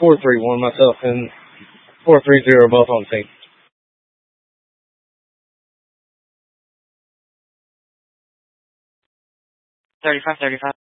431, myself and 430 both on scene. 3535.